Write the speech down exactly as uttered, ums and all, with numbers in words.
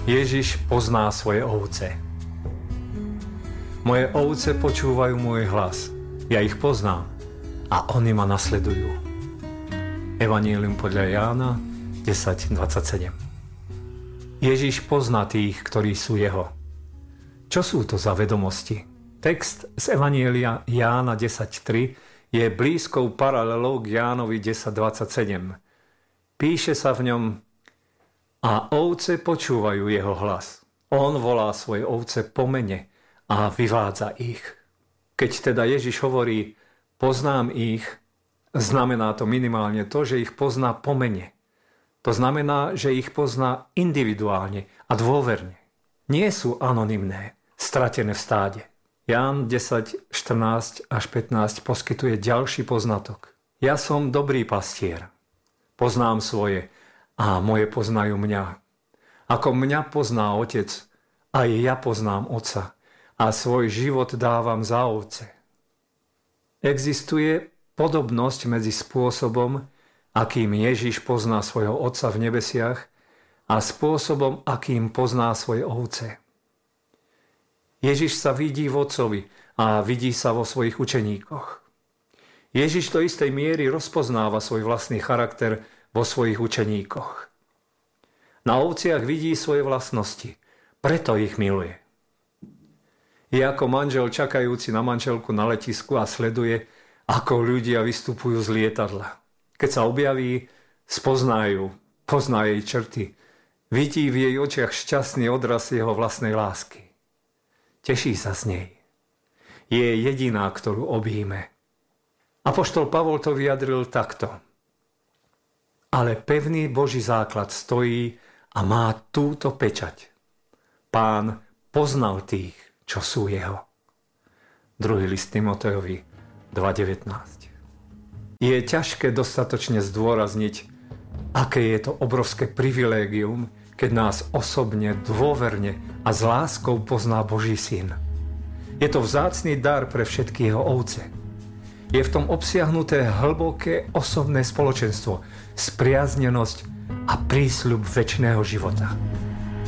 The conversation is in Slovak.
Ježiš pozná svoje ovce. Moje ovce počúvajú môj hlas. Ja ich poznám a oni ma nasledujú. Evanjelium podľa Jána desať dvadsaťsedem. Ježiš pozná tých, ktorí sú jeho. Čo sú to za vedomosti? Text z Evanjelia Jána desať tri je blízkou paralelou k Jánovi desať dvadsaťsedem. Píše sa v ňom: a ovce počúvajú jeho hlas. On volá svoje ovce po mene a vyvádza ich. Keď teda Ježiš hovorí poznám ich, znamená to minimálne to, že ich pozná po mene. To znamená, že ich pozná individuálne a dôverne. Nie sú anonymné, stratené v stáde. Ján desať štrnásť až pätnásť poskytuje ďalší poznatok. Ja som dobrý pastier. Poznám svoje a moje poznajú mňa. Ako mňa pozná Otec, aj ja poznám Otca a svoj život dávam za ovce. Existuje podobnosť medzi spôsobom, akým Ježiš pozná svojho Otca v nebesiach, a spôsobom, akým pozná svoje ovce. Ježiš sa vidí v Otcovi a vidí sa vo svojich učeníkoch. Ježiš do istej miery rozpoznáva svoj vlastný charakter vo svojich učeníkoch. Na ovciach vidí svoje vlastnosti, preto ich miluje. Je ako manžel čakajúci na manželku na letisku a sleduje, ako ľudia vystupujú z lietadla. Keď sa objaví, spoznajú, pozná jej črty, vidí v jej očiach šťastný odraz jeho vlastnej lásky. Teší sa z nej. Je jediná, ktorú objíme. Apoštol Pavol to vyjadril takto. Ale pevný Boží základ stojí a má túto pečať. Pán poznal tých, čo sú jeho. Druhý list Timotejovi dva devätnásť. Je ťažké dostatočne zdôrazniť, aké je to obrovské privilégium, keď nás osobne, dôverne a s láskou pozná Boží syn. Je to vzácny dar pre všetky jeho ovce. Je v tom obsiahnuté hlboké osobné spoločenstvo, spriaznenosť a prísľub večného života.